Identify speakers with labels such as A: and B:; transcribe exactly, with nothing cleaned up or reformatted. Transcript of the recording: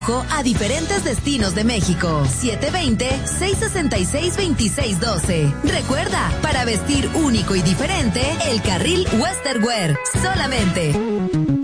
A: a diferentes destinos de México. siete dos cero, seis seis seis, dos seis uno dos. Recuerda, para vestir único y diferente, el carril Western Wear. Solamente.